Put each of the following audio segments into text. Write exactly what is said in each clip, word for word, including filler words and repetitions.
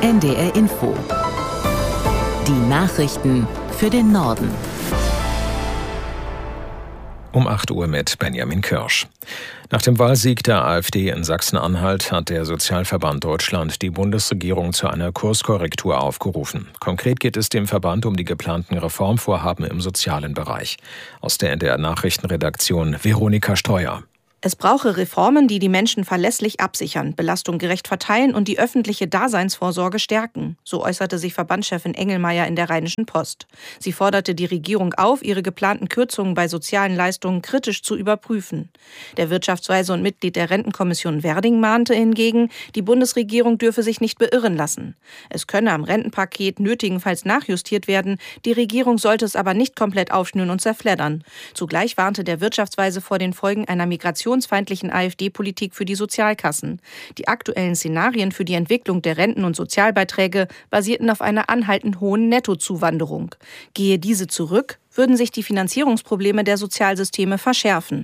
N D R Info. Die Nachrichten für den Norden. Um acht Uhr mit Benjamin Kirsch. Nach dem Wahlsieg der AfD in Sachsen-Anhalt hat der Sozialverband Deutschland die Bundesregierung zu einer Kurskorrektur aufgerufen. Konkret geht es dem Verband um die geplanten Reformvorhaben im sozialen Bereich. Aus der N D R-Nachrichtenredaktion Veronika Streuer. Es brauche Reformen, die die Menschen verlässlich absichern, Belastung gerecht verteilen und die öffentliche Daseinsvorsorge stärken. So äußerte sich Verbandschefin Engelmeier in der Rheinischen Post. Sie forderte die Regierung auf, ihre geplanten Kürzungen bei sozialen Leistungen kritisch zu überprüfen. Der Wirtschaftsweise und Mitglied der Rentenkommission Werding mahnte hingegen, die Bundesregierung dürfe sich nicht beirren lassen. Es könne am Rentenpaket nötigenfalls nachjustiert werden, die Regierung sollte es aber nicht komplett aufschnüren und zerfleddern. Zugleich warnte der Wirtschaftsweise vor den Folgen einer Migration feindlichen AfD-Politik für die Sozialkassen. Die aktuellen Szenarien für die Entwicklung der Renten- und Sozialbeiträge basierten auf einer anhaltend hohen Nettozuwanderung. Gehe diese zurück, würden sich die Finanzierungsprobleme der Sozialsysteme verschärfen.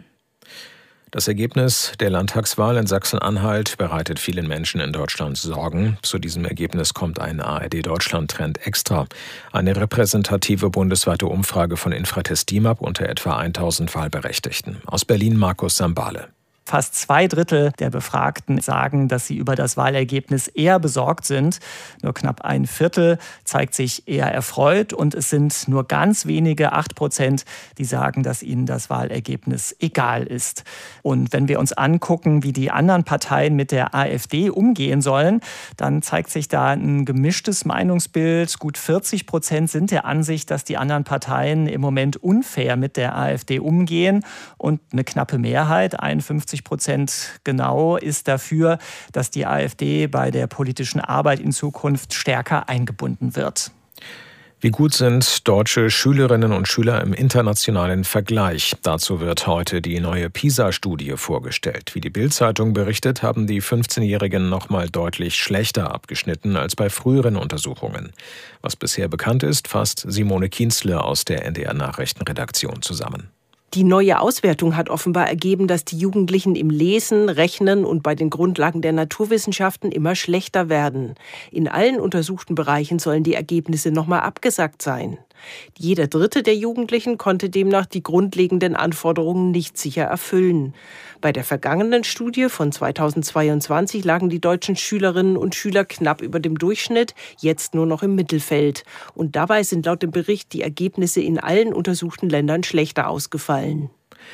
Das Ergebnis der Landtagswahl in Sachsen-Anhalt bereitet vielen Menschen in Deutschland Sorgen. Zu diesem Ergebnis kommt ein A R D-Deutschland-Trend extra. Eine repräsentative bundesweite Umfrage von Infratest DIMAP unter etwa tausend Wahlberechtigten. Aus Berlin Markus Sambale. Fast zwei Drittel der Befragten sagen, dass sie über das Wahlergebnis eher besorgt sind. Nur knapp ein Viertel zeigt sich eher erfreut. Und es sind nur ganz wenige, acht Prozent, die sagen, dass ihnen das Wahlergebnis egal ist. Und wenn wir uns angucken, wie die anderen Parteien mit der AfD umgehen sollen, dann zeigt sich da ein gemischtes Meinungsbild. Gut vierzig Prozent sind der Ansicht, dass die anderen Parteien im Moment unfair mit der AfD umgehen. Und eine knappe Mehrheit, einundfünfzig Prozent genau, ist dafür, dass die AfD bei der politischen Arbeit in Zukunft stärker eingebunden wird. Wie gut sind deutsche Schülerinnen und Schüler im internationalen Vergleich? Dazu wird heute die neue PISA-Studie vorgestellt. Wie die Bild-Zeitung berichtet, haben die fünfzehnjährigen noch mal deutlich schlechter abgeschnitten als bei früheren Untersuchungen. Was bisher bekannt ist, fasst Simone Kienzle aus der N D R-Nachrichtenredaktion zusammen. Die neue Auswertung hat offenbar ergeben, dass die Jugendlichen im Lesen, Rechnen und bei den Grundlagen der Naturwissenschaften immer schlechter werden. In allen untersuchten Bereichen sollen die Ergebnisse nochmal abgesackt sein. Jeder Dritte der Jugendlichen konnte demnach die grundlegenden Anforderungen nicht sicher erfüllen. Bei der vergangenen Studie von zweitausendzweiundzwanzig lagen die deutschen Schülerinnen und Schüler knapp über dem Durchschnitt, jetzt nur noch im Mittelfeld. Und dabei sind laut dem Bericht die Ergebnisse in allen untersuchten Ländern schlechter ausgefallen.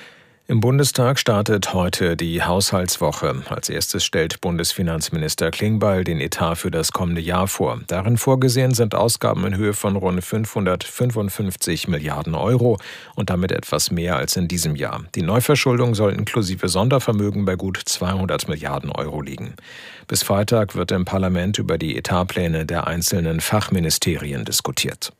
Im Bundestag startet heute die Haushaltswoche. Als erstes stellt Bundesfinanzminister Klingbeil den Etat für das kommende Jahr vor. Darin vorgesehen sind Ausgaben in Höhe von rund fünfhundertfünfundfünfzig Milliarden Euro und damit etwas mehr als in diesem Jahr. Die Neuverschuldung soll inklusive Sondervermögen bei gut zweihundert Milliarden Euro liegen. Bis Freitag wird im Parlament über die Etatpläne der einzelnen Fachministerien diskutiert.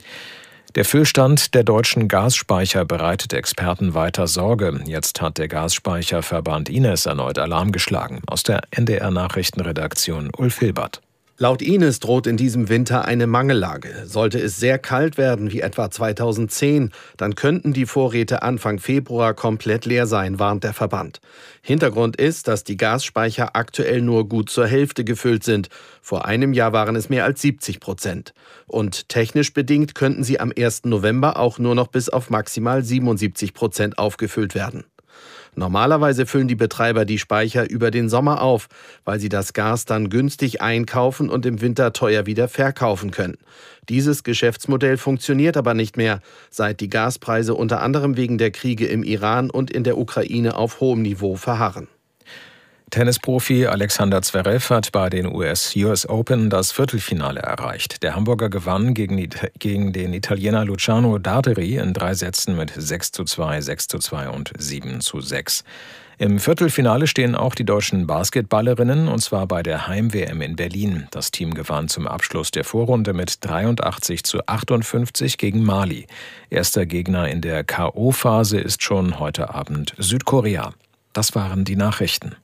Der Füllstand der deutschen Gasspeicher bereitet Experten weiter Sorge. Jetzt hat der Gasspeicherverband Ines erneut Alarm geschlagen. Aus der N D R-Nachrichtenredaktion Ulf Hilbert. Laut Ines droht in diesem Winter eine Mangellage. Sollte es sehr kalt werden, wie etwa zweitausendzehn, dann könnten die Vorräte Anfang Februar komplett leer sein, warnt der Verband. Hintergrund ist, dass die Gasspeicher aktuell nur gut zur Hälfte gefüllt sind. Vor einem Jahr waren es mehr als siebzig Prozent. Und technisch bedingt könnten sie am ersten November auch nur noch bis auf maximal siebenundsiebzig Prozent aufgefüllt werden. Normalerweise füllen die Betreiber die Speicher über den Sommer auf, weil sie das Gas dann günstig einkaufen und im Winter teuer wieder verkaufen können. Dieses Geschäftsmodell funktioniert aber nicht mehr, seit die Gaspreise unter anderem wegen der Kriege im Iran und in der Ukraine auf hohem Niveau verharren. Tennisprofi Alexander Zverev hat bei den U S U S Open das Viertelfinale erreicht. Der Hamburger gewann gegen, gegen den Italiener Luciano Darderi in drei Sätzen mit sechs zu zwei, sechs zu zwei und sieben zu sechs. Im Viertelfinale stehen auch die deutschen Basketballerinnen, und zwar bei der Heim-W M in Berlin. Das Team gewann zum Abschluss der Vorrunde mit dreiundachtzig zu achtundfünfzig gegen Mali. Erster Gegner in der K O-Phase ist schon heute Abend Südkorea. Das waren die Nachrichten.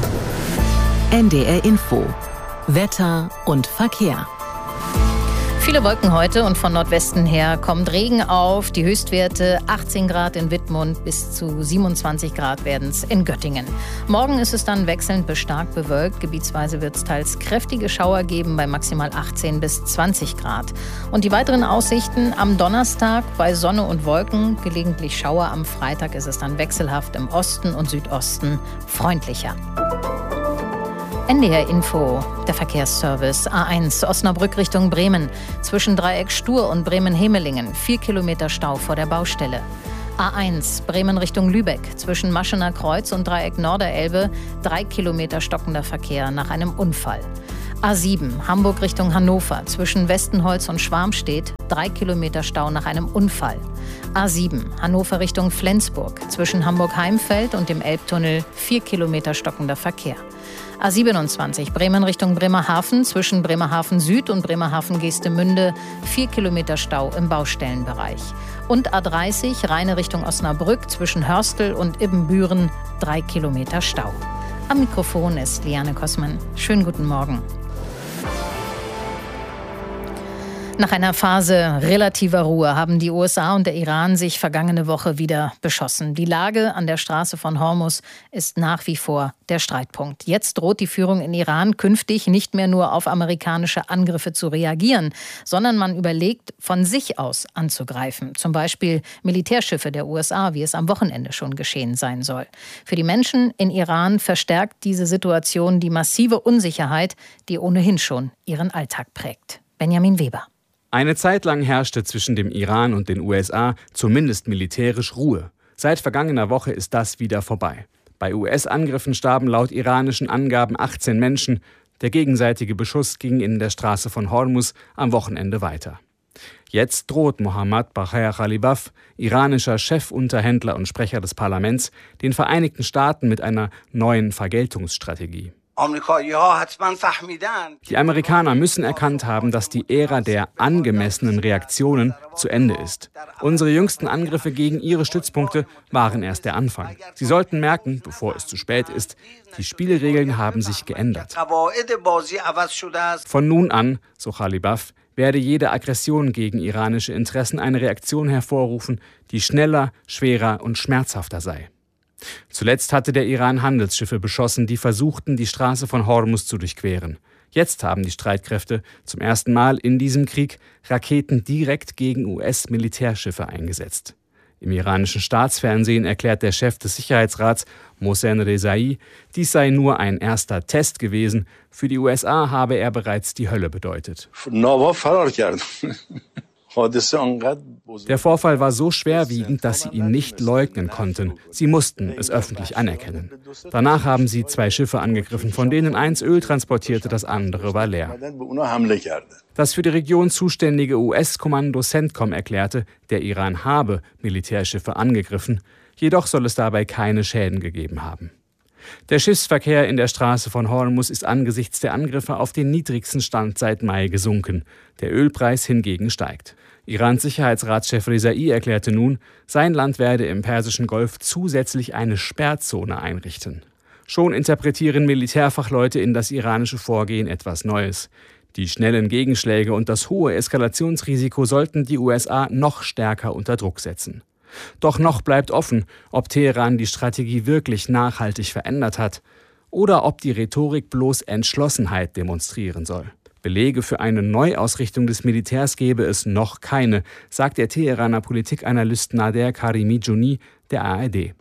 N D R Info. Wetter und Verkehr. Viele Wolken heute und von Nordwesten her kommt Regen auf. Die Höchstwerte achtzehn Grad in Wittmund, bis zu siebenundzwanzig Grad werden es in Göttingen. Morgen ist es dann wechselnd bis stark bewölkt. Gebietsweise wird es teils kräftige Schauer geben bei maximal achtzehn bis zwanzig Grad. Und die weiteren Aussichten am Donnerstag bei Sonne und Wolken, gelegentlich Schauer. Am Freitag ist es dann wechselhaft im Osten und Südosten freundlicher. N D R Info, der Verkehrsservice. A eins, Osnabrück Richtung Bremen. Zwischen Dreieck Stur und Bremen-Hemelingen. Vier Kilometer Stau vor der Baustelle. A eins, Bremen Richtung Lübeck. Zwischen Maschener Kreuz und Dreieck Norderelbe. Drei Kilometer stockender Verkehr nach einem Unfall. A sieben, Hamburg Richtung Hannover. Zwischen Westenholz und Schwarmstedt. Drei Kilometer Stau nach einem Unfall. A sieben, Hannover Richtung Flensburg. Zwischen Hamburg-Heimfeld und dem Elbtunnel. Vier Kilometer stockender Verkehr. A siebenundzwanzig, Bremen Richtung Bremerhaven, zwischen Bremerhaven Süd und Bremerhaven-Geestemünde, vier Kilometer Stau im Baustellenbereich. Und A dreißig, Rheine Richtung Osnabrück, zwischen Hörstel und Ibbenbüren, drei Kilometer Stau. Am Mikrofon ist Liane Kossmann. Schönen guten Morgen. Nach einer Phase relativer Ruhe haben die U S A und der Iran sich vergangene Woche wieder beschossen. Die Lage an der Straße von Hormuz ist nach wie vor der Streitpunkt. Jetzt droht die Führung in Iran künftig nicht mehr nur auf amerikanische Angriffe zu reagieren, sondern man überlegt, von sich aus anzugreifen. Zum Beispiel Militärschiffe der U S A, wie es am Wochenende schon geschehen sein soll. Für die Menschen in Iran verstärkt diese Situation die massive Unsicherheit, die ohnehin schon ihren Alltag prägt. Benjamin Weber. Eine Zeit lang herrschte zwischen dem Iran und den U S A zumindest militärisch Ruhe. Seit vergangener Woche ist das wieder vorbei. Bei U S-Angriffen starben laut iranischen Angaben achtzehn Menschen. Der gegenseitige Beschuss ging in der Straße von Hormuz am Wochenende weiter. Jetzt droht Mohammad Bagher Ghalibaf, iranischer Chefunterhändler und Sprecher des Parlaments, den Vereinigten Staaten mit einer neuen Vergeltungsstrategie. Die Amerikaner müssen erkannt haben, dass die Ära der angemessenen Reaktionen zu Ende ist. Unsere jüngsten Angriffe gegen ihre Stützpunkte waren erst der Anfang. Sie sollten merken, bevor es zu spät ist, die Spielregeln haben sich geändert. Von nun an, so Ghalibaf, werde jede Aggression gegen iranische Interessen eine Reaktion hervorrufen, die schneller, schwerer und schmerzhafter sei. Zuletzt hatte der Iran Handelsschiffe beschossen, die versuchten, die Straße von Hormuz zu durchqueren. Jetzt haben die Streitkräfte zum ersten Mal in diesem Krieg Raketen direkt gegen U S-Militärschiffe eingesetzt. Im iranischen Staatsfernsehen erklärt der Chef des Sicherheitsrats, Mohsen Rezai, dies sei nur ein erster Test gewesen. Für die U S A habe er bereits die Hölle bedeutet. Der Vorfall war so schwerwiegend, dass sie ihn nicht leugnen konnten. Sie mussten es öffentlich anerkennen. Danach haben sie zwei Schiffe angegriffen, von denen eins Öl transportierte, das andere war leer. Das für die Region zuständige U S-Kommando CENTCOM erklärte, der Iran habe Militärschiffe angegriffen, jedoch soll es dabei keine Schäden gegeben haben. Der Schiffsverkehr in der Straße von Hormuz ist angesichts der Angriffe auf den niedrigsten Stand seit Mai gesunken. Der Ölpreis hingegen steigt. Irans Sicherheitsratschef Rezai erklärte nun, sein Land werde im Persischen Golf zusätzlich eine Sperrzone einrichten. Schon interpretieren Militärfachleute in das iranische Vorgehen etwas Neues. Die schnellen Gegenschläge und das hohe Eskalationsrisiko sollten die U S A noch stärker unter Druck setzen. Doch noch bleibt offen, ob Teheran die Strategie wirklich nachhaltig verändert hat oder ob die Rhetorik bloß Entschlossenheit demonstrieren soll. Belege für eine Neuausrichtung des Militärs gebe es noch keine, sagt der Teheraner Politikanalyst Nader Karimi-Jouni der A R D.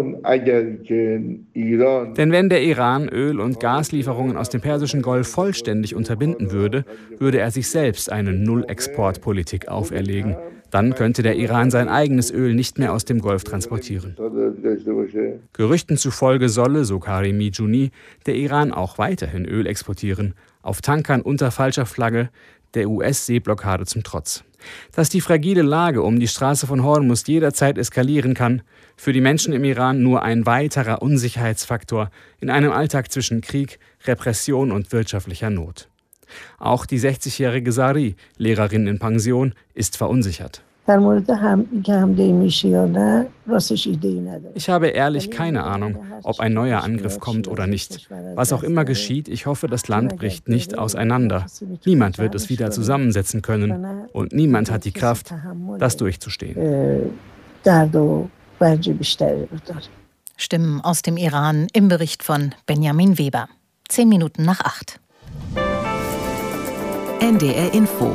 Denn wenn der Iran Öl- und Gaslieferungen aus dem Persischen Golf vollständig unterbinden würde, würde er sich selbst eine Null-Export-Politik auferlegen. Dann könnte der Iran sein eigenes Öl nicht mehr aus dem Golf transportieren. Gerüchten zufolge solle, so Karimi-Jouni, der Iran auch weiterhin Öl exportieren, auf Tankern unter falscher Flagge, der U S-Seeblockade zum Trotz. Dass die fragile Lage um die Straße von Hormuz jederzeit eskalieren kann, für die Menschen im Iran nur ein weiterer Unsicherheitsfaktor in einem Alltag zwischen Krieg, Repression und wirtschaftlicher Not. Auch die sechzigjährige Sari, Lehrerin in Pension, ist verunsichert. Ich habe ehrlich keine Ahnung, ob ein neuer Angriff kommt oder nicht. Was auch immer geschieht, ich hoffe, das Land bricht nicht auseinander. Niemand wird es wieder zusammensetzen können und niemand hat die Kraft, das durchzustehen. Stimmen aus dem Iran im Bericht von Benjamin Weber. Zehn Minuten nach acht. N D R Info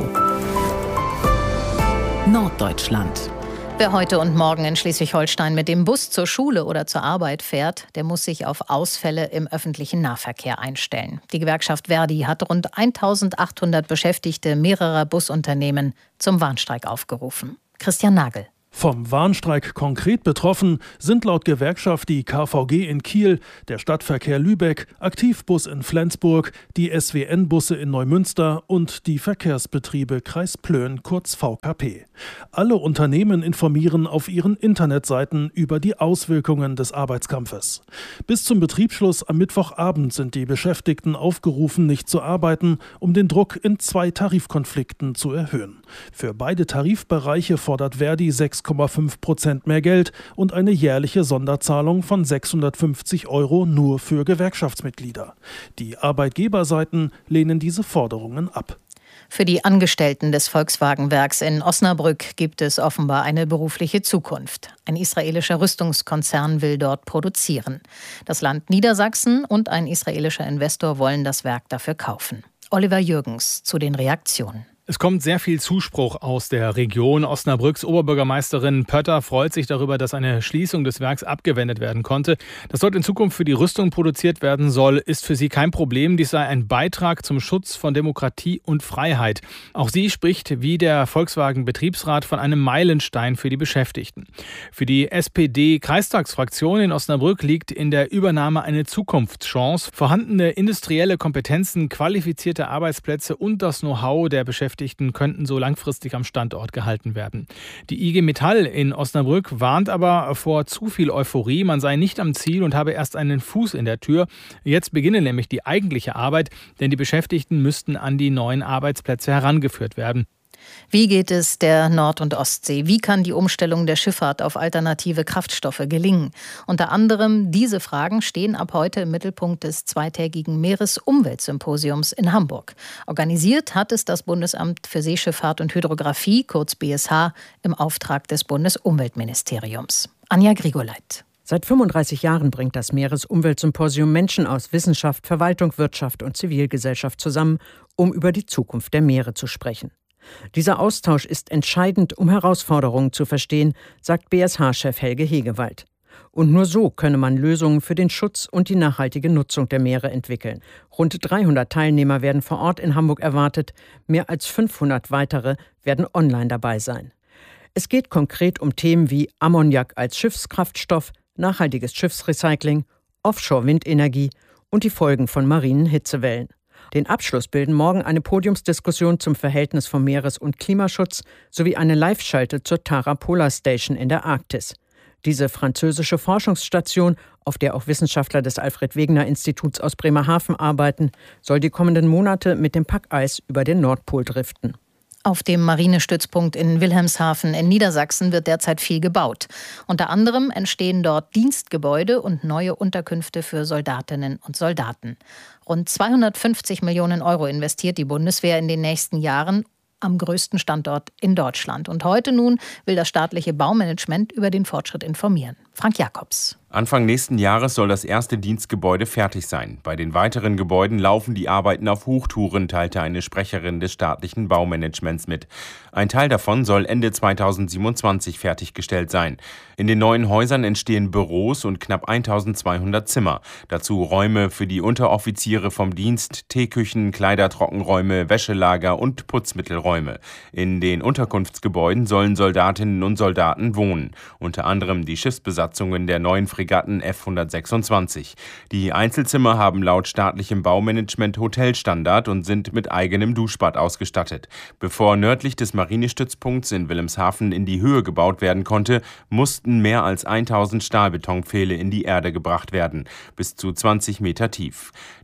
Norddeutschland. Wer heute und morgen in Schleswig-Holstein mit dem Bus zur Schule oder zur Arbeit fährt, der muss sich auf Ausfälle im öffentlichen Nahverkehr einstellen. Die Gewerkschaft Verdi hat rund eintausendachthundert Beschäftigte mehrerer Busunternehmen zum Warnstreik aufgerufen. Christian Nagel. Vom Warnstreik konkret betroffen sind laut Gewerkschaft die K V G in Kiel, der Stadtverkehr Lübeck, Aktivbus in Flensburg, die S W N-Busse in Neumünster und die Verkehrsbetriebe Kreis Plön, kurz V K P. Alle Unternehmen informieren auf ihren Internetseiten über die Auswirkungen des Arbeitskampfes. Bis zum Betriebsschluss am Mittwochabend sind die Beschäftigten aufgerufen, nicht zu arbeiten, um den Druck in zwei Tarifkonflikten zu erhöhen. Für beide Tarifbereiche fordert Verdi sechs Komma fünf Prozent mehr Geld und eine jährliche Sonderzahlung von sechshundertfünfzig Euro nur für Gewerkschaftsmitglieder. Die Arbeitgeberseiten lehnen diese Forderungen ab. Für die Angestellten des Volkswagenwerks in Osnabrück gibt es offenbar eine berufliche Zukunft. Ein israelischer Rüstungskonzern will dort produzieren. Das Land Niedersachsen und ein israelischer Investor wollen das Werk dafür kaufen. Oliver Jürgens zu den Reaktionen. Es kommt sehr viel Zuspruch aus der Region. Osnabrücks Oberbürgermeisterin Pötter freut sich darüber, dass eine Schließung des Werks abgewendet werden konnte. Dass dort in Zukunft für die Rüstung produziert werden soll, ist für sie kein Problem. Dies sei ein Beitrag zum Schutz von Demokratie und Freiheit. Auch sie spricht wie der Volkswagen-Betriebsrat von einem Meilenstein für die Beschäftigten. Für die S P D-Kreistagsfraktion in Osnabrück liegt in der Übernahme eine Zukunftschance. Vorhandene industrielle Kompetenzen, qualifizierte Arbeitsplätze und das Know-how der Beschäftigten könnten so langfristig am Standort gehalten werden. Die I G Metall in Osnabrück warnt aber vor zu viel Euphorie. Man sei nicht am Ziel und habe erst einen Fuß in der Tür. Jetzt beginne nämlich die eigentliche Arbeit, denn die Beschäftigten müssten an die neuen Arbeitsplätze herangeführt werden. Wie geht es der Nord- und Ostsee? Wie kann die Umstellung der Schifffahrt auf alternative Kraftstoffe gelingen? Unter anderem diese Fragen stehen ab heute im Mittelpunkt des zweitägigen Meeresumweltsymposiums in Hamburg. Organisiert hat es das Bundesamt für Seeschifffahrt und Hydrographie, kurz B S H, im Auftrag des Bundesumweltministeriums. Anja Grigoleit. Seit fünfunddreißig Jahren bringt das Meeresumweltsymposium Menschen aus Wissenschaft, Verwaltung, Wirtschaft und Zivilgesellschaft zusammen, um über die Zukunft der Meere zu sprechen. Dieser Austausch ist entscheidend, um Herausforderungen zu verstehen, sagt B S H-Chef Helge Hegewald. Und nur so könne man Lösungen für den Schutz und die nachhaltige Nutzung der Meere entwickeln. Rund dreihundert Teilnehmer werden vor Ort in Hamburg erwartet. Mehr als fünfhundert weitere werden online dabei sein. Es geht konkret um Themen wie Ammoniak als Schiffskraftstoff, nachhaltiges Schiffsrecycling, Offshore-Windenergie und die Folgen von marinen Hitzewellen. Den Abschluss bilden morgen eine Podiumsdiskussion zum Verhältnis von Meeres- und Klimaschutz sowie eine Live-Schalte zur Tara Polar Station in der Arktis. Diese französische Forschungsstation, auf der auch Wissenschaftler des Alfred-Wegener-Instituts aus Bremerhaven arbeiten, soll die kommenden Monate mit dem Packeis über den Nordpol driften. Auf dem Marinestützpunkt in Wilhelmshaven in Niedersachsen wird derzeit viel gebaut. Unter anderem entstehen dort Dienstgebäude und neue Unterkünfte für Soldatinnen und Soldaten. Rund zweihundertfünfzig Millionen Euro investiert die Bundeswehr in den nächsten Jahren am größten Standort in Deutschland. Und heute nun will das staatliche Baumanagement über den Fortschritt informieren. Frank Jakobs. Anfang nächsten Jahres soll das erste Dienstgebäude fertig sein. Bei den weiteren Gebäuden laufen die Arbeiten auf Hochtouren, teilte eine Sprecherin des staatlichen Baumanagements mit. Ein Teil davon soll Ende zweitausendsiebenundzwanzig fertiggestellt sein. In den neuen Häusern entstehen Büros und knapp eintausendzweihundert Zimmer. Dazu Räume für die Unteroffiziere vom Dienst, Teeküchen, Kleidertrockenräume, Wäschelager und Putzmittelräume. In den Unterkunftsgebäuden sollen Soldatinnen und Soldaten wohnen. Unter anderem die Schiffsbesatzungen der neuen Fregatten F hundertsechsundzwanzig. Die Einzelzimmer haben laut staatlichem Baumanagement Hotelstandard und sind mit eigenem Duschbad ausgestattet. Bevor nördlich des Marinestützpunkts in Wilhelmshaven in die Höhe gebaut werden konnte, mussten mehr als tausend Stahlbetonpfähle in die Erde gebracht werden, bis zu zwanzig Meter tief.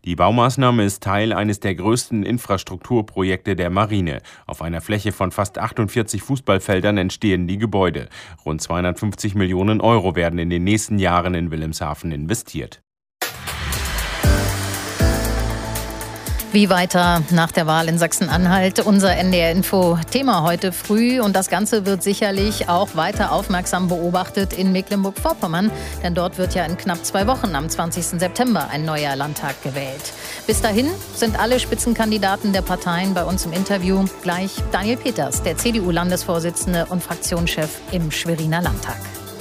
Die Baumaßnahme ist Teil eines der größten Infrastrukturprojekte der Marine. Auf einer Fläche von fast achtundvierzig Fußballfeldern entstehen die Gebäude. Rund zweihundertfünfzig Millionen Euro werden in den nächsten Jahren in Wilhelmshaven investiert. Wie weiter nach der Wahl in Sachsen-Anhalt? Unser N D R-Info-Thema heute früh. Und das Ganze wird sicherlich auch weiter aufmerksam beobachtet in Mecklenburg-Vorpommern. Denn dort wird ja in knapp zwei Wochen am zwanzigsten September ein neuer Landtag gewählt. Bis dahin sind alle Spitzenkandidaten der Parteien bei uns im Interview. Gleich Daniel Peters, der C D U-Landesvorsitzende und Fraktionschef im Schweriner Landtag.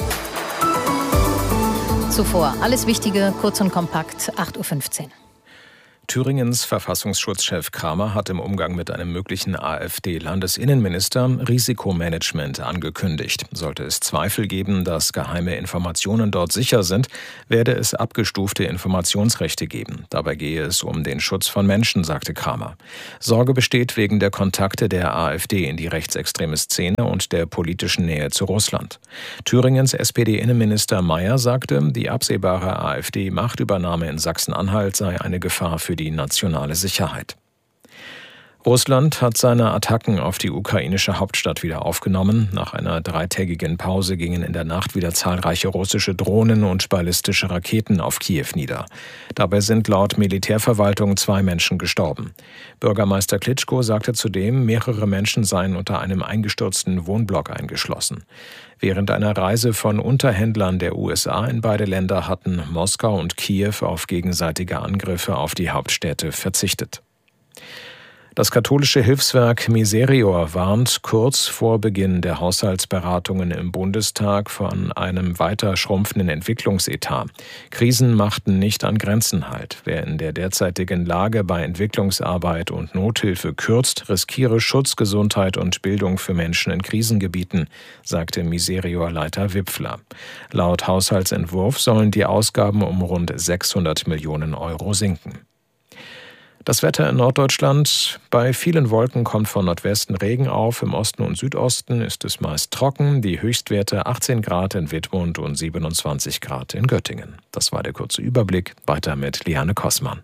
Zuvor alles Wichtige, kurz und kompakt, acht Uhr fünfzehn. Thüringens Verfassungsschutzchef Kramer hat im Umgang mit einem möglichen AfD-Landesinnenminister Risikomanagement angekündigt. Sollte es Zweifel geben, dass geheime Informationen dort sicher sind, werde es abgestufte Informationsrechte geben. Dabei gehe es um den Schutz von Menschen, sagte Kramer. Sorge besteht wegen der Kontakte der AfD in die rechtsextreme Szene und der politischen Nähe zu Russland. Thüringens S P D-Innenminister Mayer sagte, die absehbare AfD-Machtübernahme in Sachsen-Anhalt sei eine Gefahr für die nationale Sicherheit. Russland hat seine Attacken auf die ukrainische Hauptstadt wieder aufgenommen. Nach einer dreitägigen Pause gingen in der Nacht wieder zahlreiche russische Drohnen und ballistische Raketen auf Kiew nieder. Dabei sind laut Militärverwaltung zwei Menschen gestorben. Bürgermeister Klitschko sagte zudem, mehrere Menschen seien unter einem eingestürzten Wohnblock eingeschlossen. Während einer Reise von Unterhändlern der U S A in beide Länder hatten Moskau und Kiew auf gegenseitige Angriffe auf die Hauptstädte verzichtet. Das katholische Hilfswerk Miserior warnt kurz vor Beginn der Haushaltsberatungen im Bundestag von einem weiter schrumpfenden Entwicklungsetat. Krisen machten nicht an Grenzen halt. Wer in der derzeitigen Lage bei Entwicklungsarbeit und Nothilfe kürzt, riskiere Schutz, Gesundheit und Bildung für Menschen in Krisengebieten, sagte Miserior-Leiter Wipfler. Laut Haushaltsentwurf sollen die Ausgaben um rund sechshundert Millionen Euro sinken. Das Wetter in Norddeutschland. Bei vielen Wolken kommt von Nordwesten Regen auf. Im Osten und Südosten ist es meist trocken. Die Höchstwerte achtzehn Grad in Wittmund und siebenundzwanzig Grad in Göttingen. Das war der kurze Überblick. Weiter mit Liane Kossmann.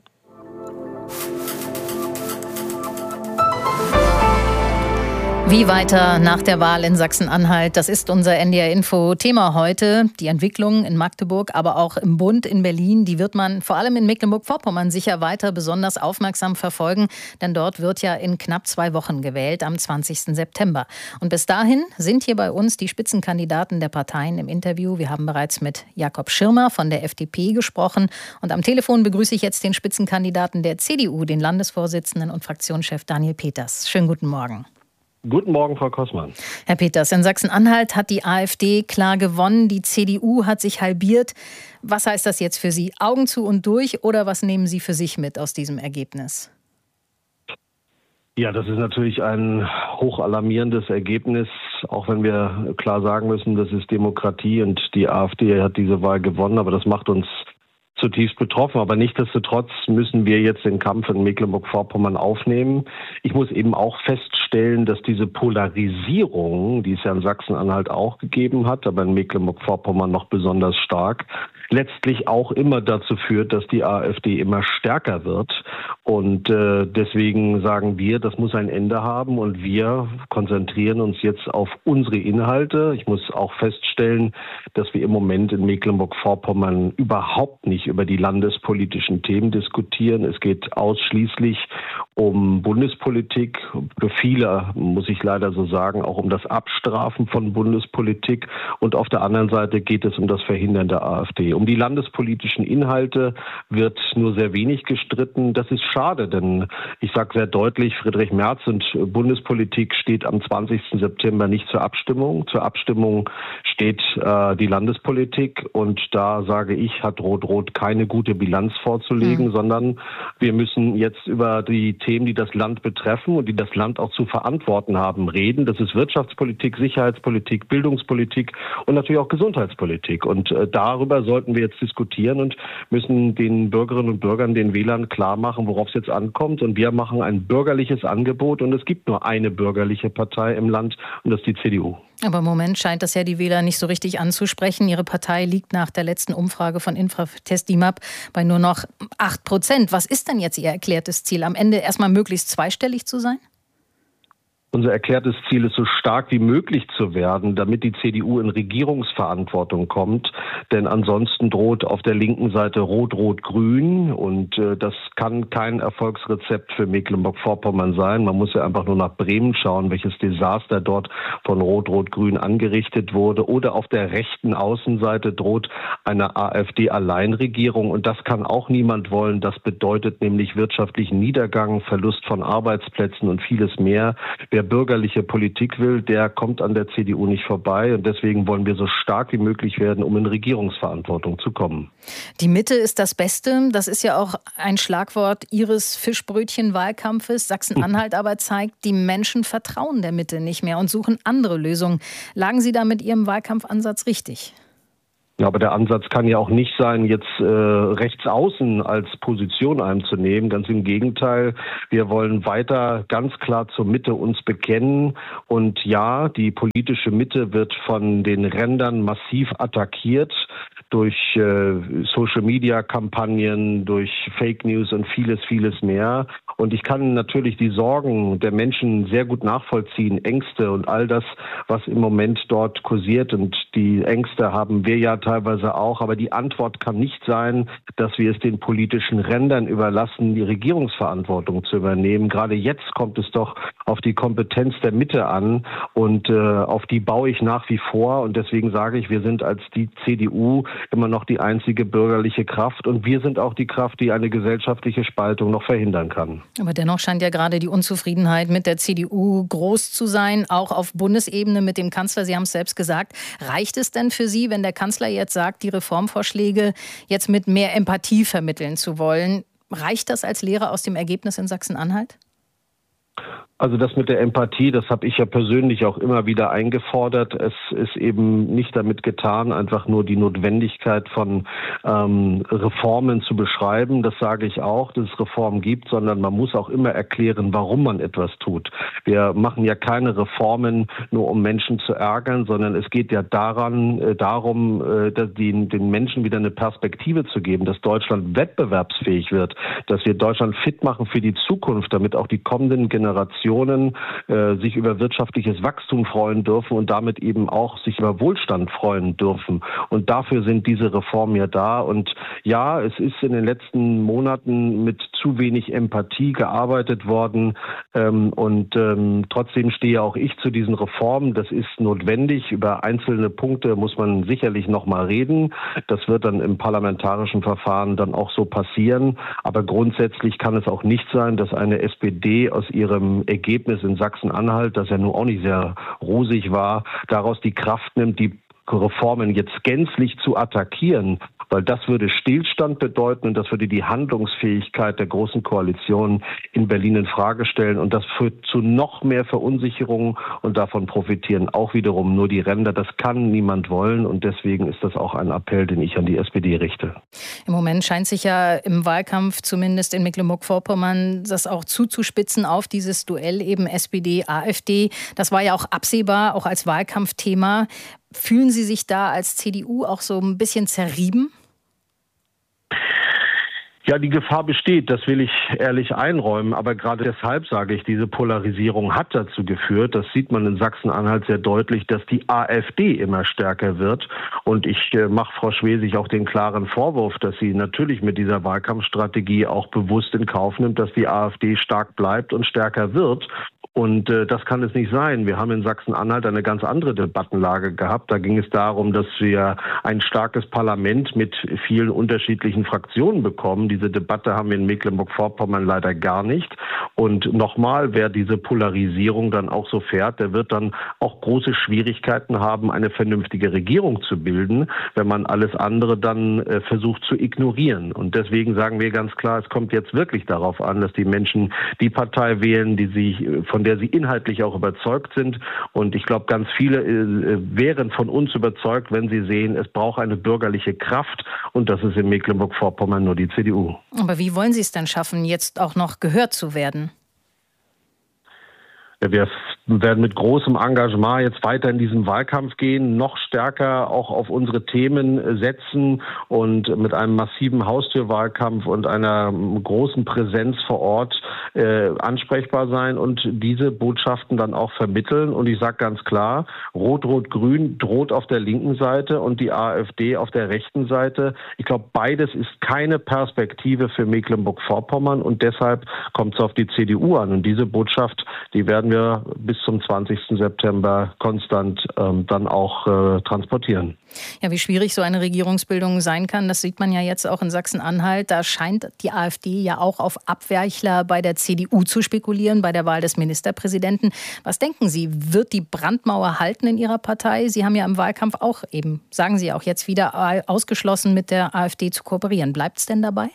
Wie weiter nach der Wahl in Sachsen-Anhalt? Das ist unser N D R-Info-Thema heute. Die Entwicklung in Magdeburg, aber auch im Bund in Berlin, die wird man vor allem in Mecklenburg-Vorpommern sicher weiter besonders aufmerksam verfolgen. Denn dort wird ja in knapp zwei Wochen gewählt, am zwanzigsten September. Und bis dahin sind hier bei uns die Spitzenkandidaten der Parteien im Interview. Wir haben bereits mit Jakob Schirmer von der F D P gesprochen. Und am Telefon begrüße ich jetzt den Spitzenkandidaten der C D U, den Landesvorsitzenden und Fraktionschef Daniel Peters. Schönen guten Morgen. Guten Morgen, Frau Kossmann. Herr Peters, in Sachsen-Anhalt hat die AfD klar gewonnen, die C D U hat sich halbiert. Was heißt das jetzt für Sie? Augen zu und durch oder was nehmen Sie für sich mit aus diesem Ergebnis? Ja, das ist natürlich ein hochalarmierendes Ergebnis, auch wenn wir klar sagen müssen, das ist Demokratie und die AfD hat diese Wahl gewonnen, aber das macht uns zutiefst betroffen. Aber nichtsdestotrotz müssen wir jetzt den Kampf in Mecklenburg-Vorpommern aufnehmen. Ich muss eben auch feststellen, dass diese Polarisierung, die es ja in Sachsen-Anhalt auch gegeben hat, aber in Mecklenburg-Vorpommern noch besonders stark, letztlich auch immer dazu führt, dass die AfD immer stärker wird. Und äh, deswegen sagen wir, das muss ein Ende haben und wir konzentrieren uns jetzt auf unsere Inhalte. Ich muss auch feststellen, dass wir im Moment in Mecklenburg-Vorpommern überhaupt nicht über die landespolitischen Themen diskutieren. Es geht ausschließlich um Bundespolitik. Für viele, muss ich leider so sagen, auch um das Abstrafen von Bundespolitik. Und auf der anderen Seite geht es um das Verhindern der AfD. Um die landespolitischen Inhalte wird nur sehr wenig gestritten. Das ist schade, denn ich sage sehr deutlich, Friedrich Merz und Bundespolitik steht am zwanzigsten September nicht zur Abstimmung. Zur Abstimmung steht äh, die Landespolitik und da sage ich, hat Rot-Rot keine gute Bilanz vorzulegen, mhm. sondern wir müssen jetzt über die Themen, die das Land betreffen und die das Land auch zu verantworten haben, reden. Das ist Wirtschaftspolitik, Sicherheitspolitik, Bildungspolitik und natürlich auch Gesundheitspolitik. Und äh, darüber sollten wir jetzt diskutieren und müssen den Bürgerinnen und Bürgern, den Wählern klar machen, worauf es jetzt ankommt. Und wir machen ein bürgerliches Angebot und es gibt nur eine bürgerliche Partei im Land und das ist die C D U. Aber im Moment scheint das ja die Wähler nicht so richtig anzusprechen. Ihre Partei liegt nach der letzten Umfrage von Infratest D I M A P bei nur noch acht Prozent. Was ist denn jetzt Ihr erklärtes Ziel? Am Ende erstmal möglichst zweistellig zu sein? Unser erklärtes Ziel ist, so stark wie möglich zu werden, damit die C D U in Regierungsverantwortung kommt. Denn ansonsten droht auf der linken Seite Rot-Rot-Grün. Und äh, das kann kein Erfolgsrezept für Mecklenburg-Vorpommern sein. Man muss ja einfach nur nach Bremen schauen, welches Desaster dort von Rot-Rot-Grün angerichtet wurde. Oder auf der rechten Außenseite droht eine AfD-Alleinregierung. Und das kann auch niemand wollen. Das bedeutet nämlich wirtschaftlichen Niedergang, Verlust von Arbeitsplätzen und vieles mehr. Wer bürgerliche Politik will, der kommt an der C D U nicht vorbei. Und deswegen wollen wir so stark wie möglich werden, um in Regierungsverantwortung zu kommen. Die Mitte ist das Beste. Das ist ja auch ein Schlagwort Ihres Fischbrötchen-Wahlkampfes. Sachsen-Anhalt aber zeigt, die Menschen vertrauen der Mitte nicht mehr und suchen andere Lösungen. Lagen Sie da mit Ihrem Wahlkampfansatz richtig? Ja, aber der Ansatz kann ja auch nicht sein, jetzt äh, rechts außen als Position einzunehmen. Ganz im Gegenteil, wir wollen weiter ganz klar zur Mitte uns bekennen. Und ja, die politische Mitte wird von den Rändern massiv attackiert durch äh, Social-Media-Kampagnen, durch Fake News und vieles, vieles mehr. Und ich kann natürlich die Sorgen der Menschen sehr gut nachvollziehen, Ängste und all das, was im Moment dort kursiert. Und die Ängste haben wir ja teilweise auch. Aber die Antwort kann nicht sein, dass wir es den politischen Rändern überlassen, die Regierungsverantwortung zu übernehmen. Gerade jetzt kommt es doch auf die Kompetenz der Mitte an. Und äh, auf die baue ich nach wie vor. Und deswegen sage ich, wir sind als die C D U immer noch die einzige bürgerliche Kraft. Und wir sind auch die Kraft, die eine gesellschaftliche Spaltung noch verhindern kann. Aber dennoch scheint ja gerade die Unzufriedenheit mit der C D U groß zu sein, auch auf Bundesebene mit dem Kanzler. Sie haben es selbst gesagt. Reicht es denn für Sie, wenn der Kanzler jetzt sagt, die Reformvorschläge jetzt mit mehr Empathie vermitteln zu wollen? Reicht das als Lehre aus dem Ergebnis in Sachsen-Anhalt? Also das mit der Empathie, das habe ich ja persönlich auch immer wieder eingefordert. Es ist eben nicht damit getan, einfach nur die Notwendigkeit von ähm, Reformen zu beschreiben. Das sage ich auch, dass es Reformen gibt, sondern man muss auch immer erklären, warum man etwas tut. Wir machen ja keine Reformen nur, um Menschen zu ärgern, sondern es geht ja daran, äh, darum, äh, dass die, den Menschen wieder eine Perspektive zu geben, dass Deutschland wettbewerbsfähig wird, dass wir Deutschland fit machen für die Zukunft, damit auch die kommenden Generationen Äh, sich über wirtschaftliches Wachstum freuen dürfen und damit eben auch sich über Wohlstand freuen dürfen. Und dafür sind diese Reformen ja da. Und ja, es ist in den letzten Monaten mit zu wenig Empathie gearbeitet worden. Ähm, und ähm, trotzdem stehe auch ich zu diesen Reformen. Das ist notwendig. Über einzelne Punkte muss man sicherlich noch mal reden. Das wird dann im parlamentarischen Verfahren dann auch so passieren. Aber grundsätzlich kann es auch nicht sein, dass eine S P D aus ihrem Ergebnis in Sachsen-Anhalt, das ja nun auch nicht sehr rosig war, daraus die Kraft nimmt, die Reformen jetzt gänzlich zu attackieren, weil das würde Stillstand bedeuten und das würde die Handlungsfähigkeit der Großen Koalition in Berlin in Frage stellen und das führt zu noch mehr Verunsicherung und davon profitieren auch wiederum nur die Ränder. Das kann niemand wollen und deswegen ist das auch ein Appell, den ich an die S P D richte. Im Moment scheint sich ja im Wahlkampf, zumindest in Mecklenburg-Vorpommern, das auch zuzuspitzen auf dieses Duell eben S P D AfD. Das war ja auch absehbar, auch als Wahlkampfthema. Fühlen Sie sich da als C D U auch so ein bisschen zerrieben? Ja, die Gefahr besteht, das will ich ehrlich einräumen. Aber gerade deshalb sage ich, diese Polarisierung hat dazu geführt, das sieht man in Sachsen-Anhalt sehr deutlich, dass die AfD immer stärker wird. Und ich äh, mache Frau Schwesig auch den klaren Vorwurf, dass sie natürlich mit dieser Wahlkampfstrategie auch bewusst in Kauf nimmt, dass die AfD stark bleibt und stärker wird. Und äh, das kann es nicht sein. Wir haben in Sachsen-Anhalt eine ganz andere Debattenlage gehabt. Da ging es darum, dass wir ein starkes Parlament mit vielen unterschiedlichen Fraktionen bekommen. Diese Debatte haben wir in Mecklenburg-Vorpommern leider gar nicht. Und nochmal, wer diese Polarisierung dann auch so fährt, der wird dann auch große Schwierigkeiten haben, eine vernünftige Regierung zu bilden, wenn man alles andere dann äh, versucht zu ignorieren. Und deswegen sagen wir ganz klar, es kommt jetzt wirklich darauf an, dass die Menschen die Partei wählen, die sich von der sie inhaltlich auch überzeugt sind. Und ich glaube, ganz viele äh, wären von uns überzeugt, wenn sie sehen, es braucht eine bürgerliche Kraft. Und das ist in Mecklenburg-Vorpommern nur die C D U. Aber wie wollen Sie es denn schaffen, jetzt auch noch gehört zu werden? Wir Wir werden mit großem Engagement jetzt weiter in diesen Wahlkampf gehen, noch stärker auch auf unsere Themen setzen und mit einem massiven Haustürwahlkampf und einer großen Präsenz vor Ort äh, ansprechbar sein und diese Botschaften dann auch vermitteln. Und ich sage ganz klar, Rot-Rot-Grün droht auf der linken Seite und die AfD auf der rechten Seite. Ich glaube, beides ist keine Perspektive für Mecklenburg-Vorpommern und deshalb kommt es auf die C D U an. Und diese Botschaft, die werden wir bis zum zwanzigsten September konstant ähm, dann auch äh, transportieren. Ja, wie schwierig so eine Regierungsbildung sein kann, das sieht man ja jetzt auch in Sachsen-Anhalt. Da scheint die AfD ja auch auf Abweichler bei der C D U zu spekulieren, bei der Wahl des Ministerpräsidenten. Was denken Sie, wird die Brandmauer halten in Ihrer Partei? Sie haben ja im Wahlkampf auch eben, sagen Sie auch jetzt wieder, ausgeschlossen, mit der AfD zu kooperieren. Bleibt es denn dabei?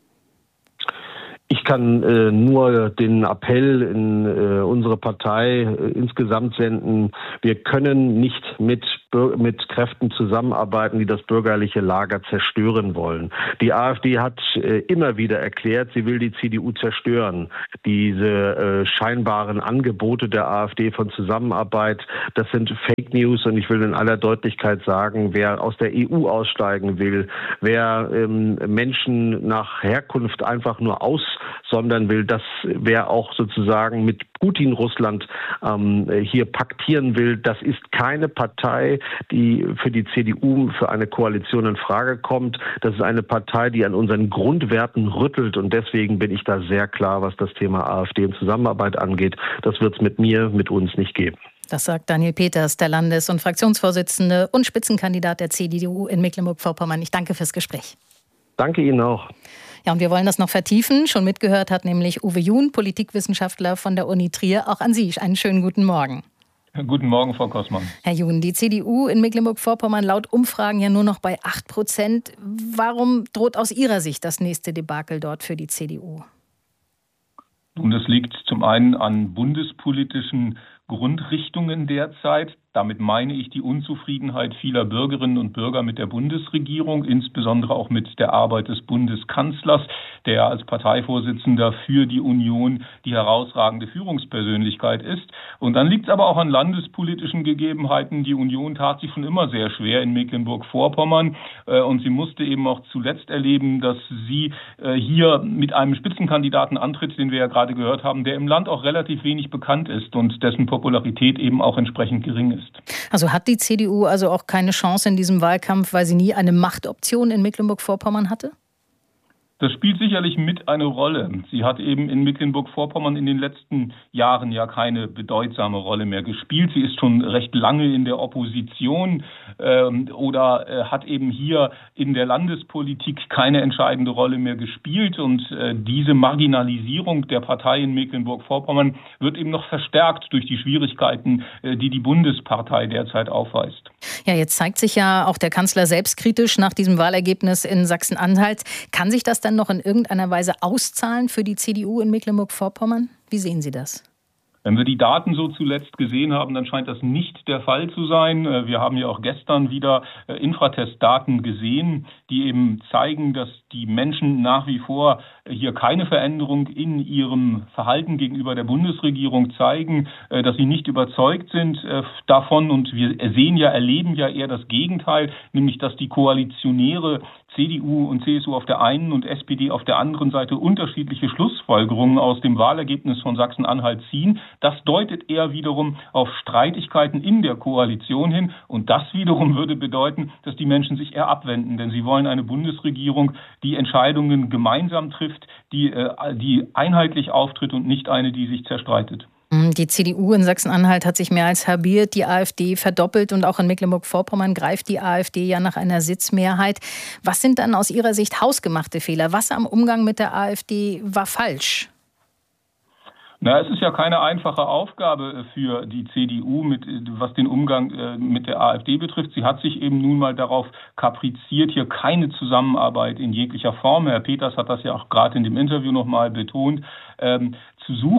Ich kann äh, nur den Appell in äh, unsere Partei äh, insgesamt senden. Wir können nicht mit mit Kräften zusammenarbeiten, die das bürgerliche Lager zerstören wollen. Die AfD hat äh, immer wieder erklärt, sie will die C D U zerstören. Diese äh, scheinbaren Angebote der AfD von Zusammenarbeit, das sind Fake News und ich will in aller Deutlichkeit sagen, wer aus der E U aussteigen will, wer ähm, Menschen nach Herkunft einfach nur aussondern will, das wer auch sozusagen mit Putin Russland ähm, hier paktieren will, das ist keine Partei, die für die C D U für eine Koalition in Frage kommt. Das ist eine Partei, die an unseren Grundwerten rüttelt und deswegen bin ich da sehr klar, was das Thema AfD und Zusammenarbeit angeht. Das wird es mit mir, mit uns nicht geben. Das sagt Daniel Peters, der Landes- und Fraktionsvorsitzende und Spitzenkandidat der C D U in Mecklenburg-Vorpommern. Ich danke fürs Gespräch. Danke Ihnen auch. Ja, und wir wollen das noch vertiefen. Schon mitgehört hat nämlich Uwe Jun, Politikwissenschaftler von der Uni Trier. Auch an Sie einen schönen guten Morgen. Guten Morgen, Frau Kossmann. Herr Jun, die C D U in Mecklenburg-Vorpommern laut Umfragen ja nur noch bei acht Prozent. Warum droht aus Ihrer Sicht das nächste Debakel dort für die C D U? Und es liegt zum einen an bundespolitischen Grundrichtungen derzeit. Damit meine ich die Unzufriedenheit vieler Bürgerinnen und Bürger mit der Bundesregierung, insbesondere auch mit der Arbeit des Bundeskanzlers, der als Parteivorsitzender für die Union die herausragende Führungspersönlichkeit ist. Und dann liegt es aber auch an landespolitischen Gegebenheiten. Die Union tat sich schon immer sehr schwer in Mecklenburg-Vorpommern und sie musste eben auch zuletzt erleben, dass sie hier mit einem Spitzenkandidaten antritt, den wir ja gerade gehört haben, der im Land auch relativ wenig bekannt ist und dessen Popularität eben auch entsprechend gering ist. Also hat die C D U also auch keine Chance in diesem Wahlkampf, weil sie nie eine Machtoption in Mecklenburg-Vorpommern hatte? Das spielt sicherlich mit eine Rolle. Sie hat eben in Mecklenburg-Vorpommern in den letzten Jahren ja keine bedeutsame Rolle mehr gespielt. Sie ist schon recht lange in der Opposition ähm, oder äh, hat eben hier in der Landespolitik keine entscheidende Rolle mehr gespielt. Und äh, diese Marginalisierung der Partei in Mecklenburg-Vorpommern wird eben noch verstärkt durch die Schwierigkeiten, äh, die die Bundespartei derzeit aufweist. Ja, jetzt zeigt sich ja auch der Kanzler selbstkritisch nach diesem Wahlergebnis in Sachsen-Anhalt. Kann sich das dann noch in irgendeiner Weise auszahlen für die C D U in Mecklenburg-Vorpommern? Wie sehen Sie das? Wenn wir die Daten so zuletzt gesehen haben, dann scheint das nicht der Fall zu sein. Wir haben ja auch gestern wieder Infratest-Daten gesehen, die eben zeigen, dass die Menschen nach wie vor hier keine Veränderung in ihrem Verhalten gegenüber der Bundesregierung zeigen, dass sie nicht überzeugt sind davon. Und wir sehen ja, erleben ja eher das Gegenteil, nämlich dass die Koalitionäre C D U und C S U auf der einen und S P D auf der anderen Seite unterschiedliche Schlussfolgerungen aus dem Wahlergebnis von Sachsen-Anhalt ziehen. Das deutet eher wiederum auf Streitigkeiten in der Koalition hin. Und das wiederum würde bedeuten, dass die Menschen sich eher abwenden. Denn sie wollen eine Bundesregierung, die Entscheidungen gemeinsam trifft, die, die einheitlich auftritt und nicht eine, die sich zerstreitet. Die C D U in Sachsen-Anhalt hat sich mehr als halbiert, die AfD verdoppelt und auch in Mecklenburg-Vorpommern greift die AfD ja nach einer Sitzmehrheit. Was sind dann aus Ihrer Sicht hausgemachte Fehler? Was am Umgang mit der AfD war falsch? Na, es ist ja keine einfache Aufgabe für die C D U, mit, was den Umgang äh, mit der AfD betrifft. Sie hat sich eben nun mal darauf kapriziert, hier keine Zusammenarbeit in jeglicher Form, Herr Peters hat das ja auch gerade in dem Interview nochmal betont, ähm, zu suchen.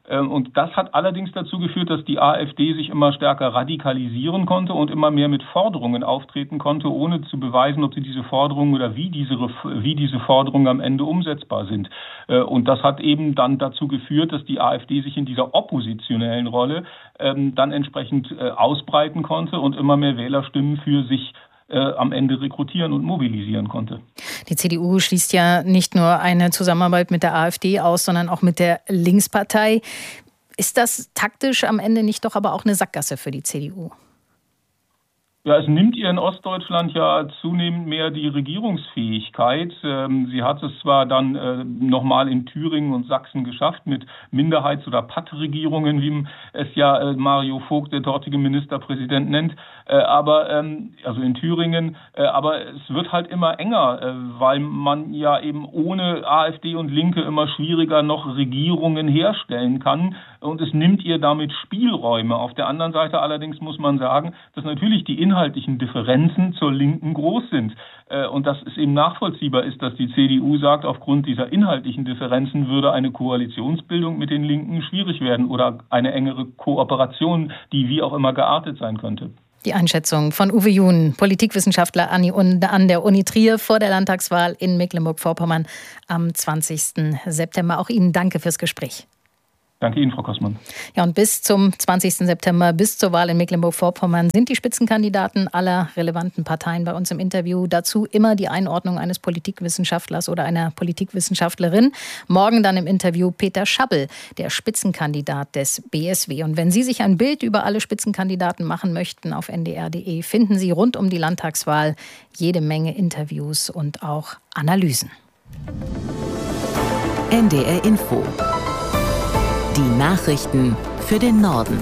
Und das hat allerdings dazu geführt, dass die AfD sich immer stärker radikalisieren konnte und immer mehr mit Forderungen auftreten konnte, ohne zu beweisen, ob sie diese Forderungen oder wie diese, wie diese Forderungen am Ende umsetzbar sind. Und das hat eben dann dazu geführt, dass die AfD sich in dieser oppositionellen Rolle ähm, dann entsprechend äh, ausbreiten konnte und immer mehr Wählerstimmen für sich äh, am Ende rekrutieren und mobilisieren konnte. Die C D U schließt ja nicht nur eine Zusammenarbeit mit der AfD aus, sondern auch mit der Linkspartei. Ist das taktisch am Ende nicht doch aber auch eine Sackgasse für die C D U? Ja, es nimmt ihr in Ostdeutschland ja zunehmend mehr die Regierungsfähigkeit. Sie hat es zwar dann äh, nochmal in Thüringen und Sachsen geschafft mit Minderheits- oder Pattregierungen, wie es ja äh, Mario Vogt, der dortige Ministerpräsident, nennt, äh, aber ähm, also in Thüringen. Äh, aber es wird halt immer enger, äh, weil man ja eben ohne AfD und Linke immer schwieriger noch Regierungen herstellen kann. Und es nimmt ihr damit Spielräume. Auf der anderen Seite allerdings muss man sagen, dass natürlich die inhaltlichen Differenzen zur Linken groß sind. Und dass es eben nachvollziehbar ist, dass die C D U sagt, aufgrund dieser inhaltlichen Differenzen würde eine Koalitionsbildung mit den Linken schwierig werden oder eine engere Kooperation, die wie auch immer geartet sein könnte. Die Einschätzung von Uwe Jun, Politikwissenschaftler an der Uni Trier vor der Landtagswahl in Mecklenburg-Vorpommern am zwanzigsten September. Auch Ihnen danke fürs Gespräch. Danke Ihnen, Frau Kossmann. Ja, und bis zum zwanzigsten September, bis zur Wahl in Mecklenburg-Vorpommern, sind die Spitzenkandidaten aller relevanten Parteien bei uns im Interview. Dazu immer die Einordnung eines Politikwissenschaftlers oder einer Politikwissenschaftlerin. Morgen dann im Interview Peter Schabbel, der Spitzenkandidat des B S W. Und wenn Sie sich ein Bild über alle Spitzenkandidaten machen möchten, auf n d r punkt d e finden Sie rund um die Landtagswahl jede Menge Interviews und auch Analysen. N D R Info. Die Nachrichten für den Norden.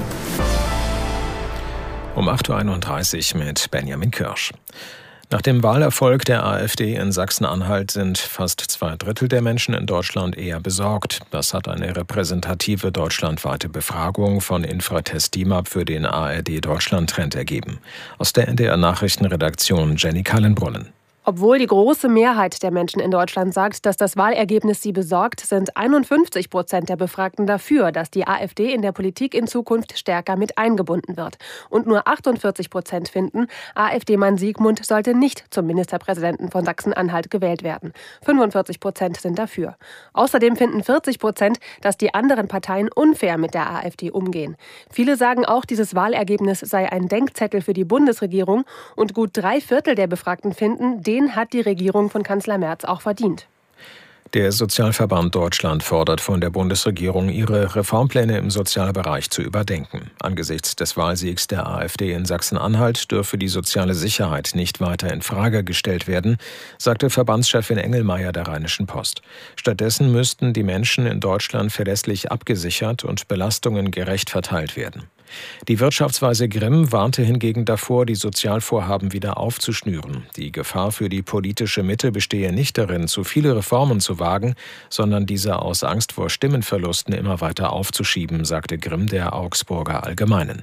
Um acht Uhr einunddreißig mit Benjamin Kirsch. Nach dem Wahlerfolg der AfD in Sachsen-Anhalt sind fast zwei Drittel der Menschen in Deutschland eher besorgt. Das hat eine repräsentative deutschlandweite Befragung von Infratest DIMAP für den A R D-Deutschland-Trend ergeben. Aus der N D R-Nachrichtenredaktion Jenny Kallenbrunnen. Obwohl die große Mehrheit der Menschen in Deutschland sagt, dass das Wahlergebnis sie besorgt, sind einundfünfzig Prozent der Befragten dafür, dass die AfD in der Politik in Zukunft stärker mit eingebunden wird. Und nur achtundvierzig Prozent finden, AfD-Mann Siegmund sollte nicht zum Ministerpräsidenten von Sachsen-Anhalt gewählt werden. fünfundvierzig Prozent sind dafür. Außerdem finden vierzig Prozent, dass die anderen Parteien unfair mit der AfD umgehen. Viele sagen auch, dieses Wahlergebnis sei ein Denkzettel für die Bundesregierung. Und gut drei Viertel der Befragten finden, den hat die Regierung von Kanzler Merz auch verdient. Der Sozialverband Deutschland fordert von der Bundesregierung, ihre Reformpläne im Sozialbereich zu überdenken. Angesichts des Wahlsiegs der AfD in Sachsen-Anhalt dürfe die soziale Sicherheit nicht weiter in Frage gestellt werden, sagte Verbandschefin Engelmeier der Rheinischen Post. Stattdessen müssten die Menschen in Deutschland verlässlich abgesichert und Belastungen gerecht verteilt werden. Die Wirtschaftsweise Grimm warnte hingegen davor, die Sozialvorhaben wieder aufzuschnüren. Die Gefahr für die politische Mitte bestehe nicht darin, zu viele Reformen zu wagen, sondern diese aus Angst vor Stimmenverlusten immer weiter aufzuschieben, sagte Grimm der Augsburger Allgemeinen.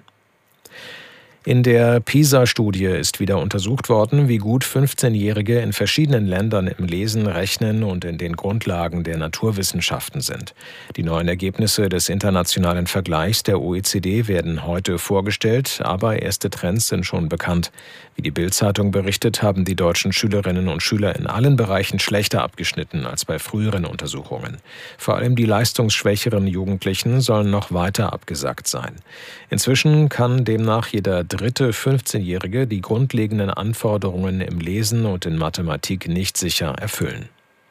In der PISA-Studie ist wieder untersucht worden, wie gut fünfzehnjährige in verschiedenen Ländern im Lesen, Rechnen und in den Grundlagen der Naturwissenschaften sind. Die neuen Ergebnisse des internationalen Vergleichs der O E C D werden heute vorgestellt, aber erste Trends sind schon bekannt. Wie die Bild-Zeitung berichtet, haben die deutschen Schülerinnen und Schüler in allen Bereichen schlechter abgeschnitten als bei früheren Untersuchungen. Vor allem die leistungsschwächeren Jugendlichen sollen noch weiter abgesackt sein. Inzwischen kann demnach jeder dritte fünfzehnjährige die grundlegenden Anforderungen im Lesen und in Mathematik nicht sicher erfüllen.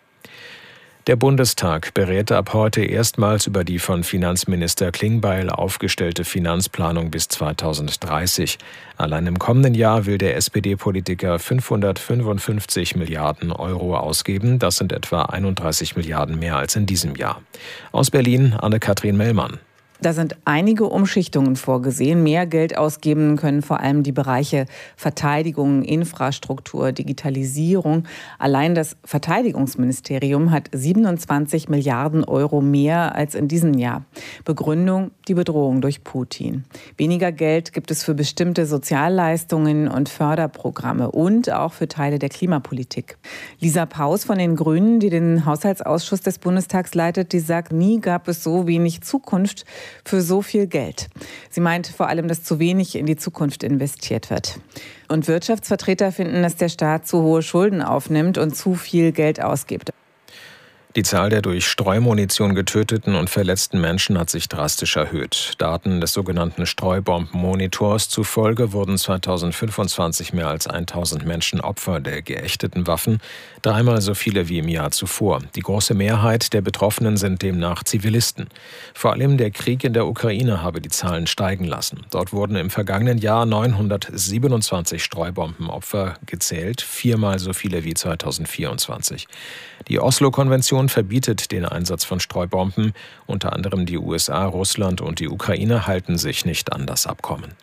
Der Bundestag berät ab heute erstmals über die von Finanzminister Klingbeil aufgestellte Finanzplanung bis zweitausenddreißig. Allein im kommenden Jahr will der S P D-Politiker fünfhundertfünfundfünfzig Milliarden Euro ausgeben. Das sind etwa einunddreißig Milliarden mehr als in diesem Jahr. Aus Berlin Anne-Kathrin Mellmann. Da sind einige Umschichtungen vorgesehen. Mehr Geld ausgeben können vor allem die Bereiche Verteidigung, Infrastruktur, Digitalisierung. Allein das Verteidigungsministerium hat siebenundzwanzig Milliarden Euro mehr als in diesem Jahr. Begründung: die Bedrohung durch Putin. Weniger Geld gibt es für bestimmte Sozialleistungen und Förderprogramme und auch für Teile der Klimapolitik. Lisa Paus von den Grünen, die den Haushaltsausschuss des Bundestags leitet, die sagt, nie gab es so wenig Zukunft für so viel Geld. Sie meint vor allem, dass zu wenig in die Zukunft investiert wird. Und Wirtschaftsvertreter finden, dass der Staat zu hohe Schulden aufnimmt und zu viel Geld ausgibt. Die Zahl der durch Streumunition getöteten und verletzten Menschen hat sich drastisch erhöht. Daten des sogenannten Streubombenmonitors zufolge wurden zweitausendfünfundzwanzig mehr als tausend Menschen Opfer der geächteten Waffen, dreimal so viele wie im Jahr zuvor. Die große Mehrheit der Betroffenen sind demnach Zivilisten. Vor allem der Krieg in der Ukraine habe die Zahlen steigen lassen. Dort wurden im vergangenen Jahr neunhundertsiebenundzwanzig Streubombenopfer gezählt, viermal so viele wie zweitausendvierundzwanzig. Die Oslo-Konvention verbietet den Einsatz von Streubomben. Unter anderem die U S A, Russland und die Ukraine halten sich nicht an das Abkommen.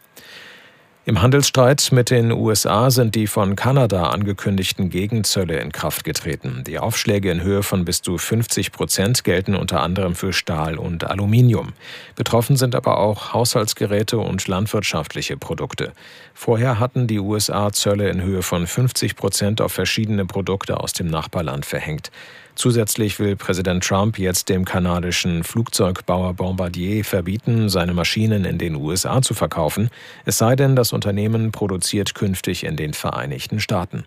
Im Handelsstreit mit den U S A sind die von Kanada angekündigten Gegenzölle in Kraft getreten. Die Aufschläge in Höhe von bis zu fünfzig Prozent gelten unter anderem für Stahl und Aluminium. Betroffen sind aber auch Haushaltsgeräte und landwirtschaftliche Produkte. Vorher hatten die U S A Zölle in Höhe von fünfzig Prozent auf verschiedene Produkte aus dem Nachbarland verhängt. Zusätzlich will Präsident Trump jetzt dem kanadischen Flugzeugbauer Bombardier verbieten, seine Maschinen in den U S A zu verkaufen, es sei denn, das Unternehmen produziert künftig in den Vereinigten Staaten.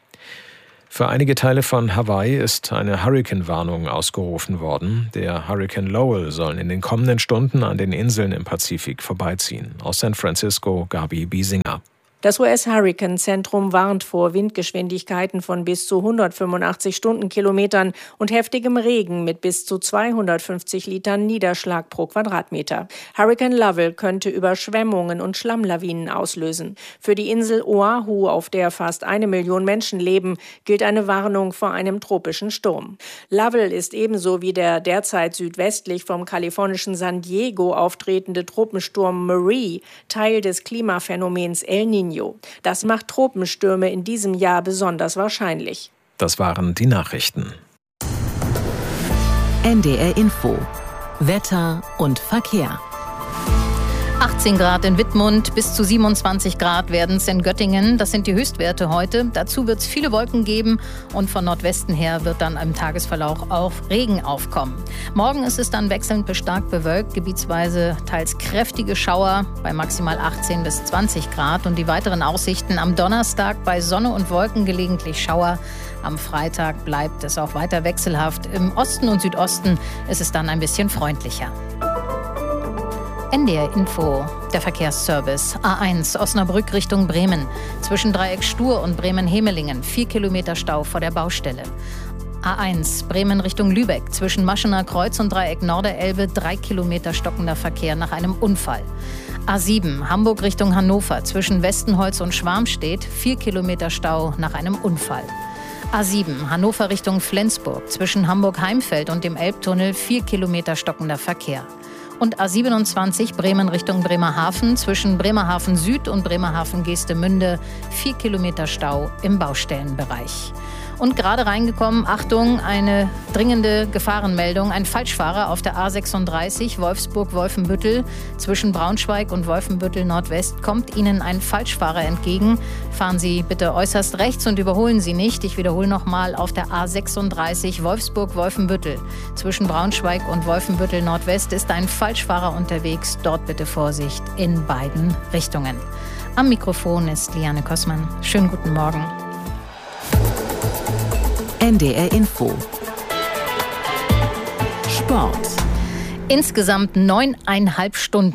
Für einige Teile von Hawaii ist eine Hurrikanwarnung ausgerufen worden. Der Hurrikan Lowell soll in den kommenden Stunden an den Inseln im Pazifik vorbeiziehen. Aus San Francisco, Gabi Biesinger. Das U S-Hurrikan-Zentrum warnt vor Windgeschwindigkeiten von bis zu hundertfünfundachtzig Stundenkilometern und heftigem Regen mit bis zu zweihundertfünfzig Litern Niederschlag pro Quadratmeter. Hurrikan Lovell könnte Überschwemmungen und Schlammlawinen auslösen. Für die Insel Oahu, auf der fast eine Million Menschen leben, gilt eine Warnung vor einem tropischen Sturm. Lovell ist ebenso wie der derzeit südwestlich vom kalifornischen San Diego auftretende Tropensturm Marie Teil des Klimaphänomens El Niño. Das macht Tropenstürme in diesem Jahr besonders wahrscheinlich. Das waren die Nachrichten. N D R Info. Wetter und Verkehr. achtzehn Grad in Wittmund, bis zu siebenundzwanzig Grad werden es in Göttingen. Das sind die Höchstwerte heute. Dazu wird es viele Wolken geben und von Nordwesten her wird dann im Tagesverlauf auch Regen aufkommen. Morgen ist es dann wechselnd bis stark bewölkt, gebietsweise teils kräftige Schauer bei maximal achtzehn bis zwanzig Grad. Und die weiteren Aussichten am Donnerstag bei Sonne und Wolken gelegentlich Schauer. Am Freitag bleibt es auch weiter wechselhaft. Im Osten und Südosten ist es dann ein bisschen freundlicher. N D R Info, der Verkehrsservice. A eins Osnabrück Richtung Bremen. Zwischen Dreieck Stur und Bremen-Hemelingen. Vier Kilometer Stau vor der Baustelle. A eins Bremen Richtung Lübeck. Zwischen Maschener Kreuz und Dreieck Norderelbe. Drei Kilometer stockender Verkehr nach einem Unfall. A sieben Hamburg Richtung Hannover. Zwischen Westenholz und Schwarmstedt. Vier Kilometer Stau nach einem Unfall. A sieben Hannover Richtung Flensburg. Zwischen Hamburg-Heimfeld und dem Elbtunnel. Vier Kilometer stockender Verkehr. Und A siebenundzwanzig Bremen Richtung Bremerhaven, zwischen Bremerhaven Süd und Bremerhaven Geestemünde, vier Kilometer Stau im Baustellenbereich. Und gerade reingekommen, Achtung, eine dringende Gefahrenmeldung. Ein Falschfahrer auf der A sechsunddreißig Wolfsburg-Wolfenbüttel zwischen Braunschweig und Wolfenbüttel Nordwest kommt Ihnen ein Falschfahrer entgegen. Fahren Sie bitte äußerst rechts und überholen Sie nicht. Ich wiederhole nochmal, auf der A sechsunddreißig Wolfsburg-Wolfenbüttel zwischen Braunschweig und Wolfenbüttel Nordwest ist ein Falschfahrer unterwegs. Dort bitte Vorsicht in beiden Richtungen. Am Mikrofon ist Liane Kossmann. Schönen guten Morgen. N D R Info. Sport. Insgesamt neuneinhalb Stunden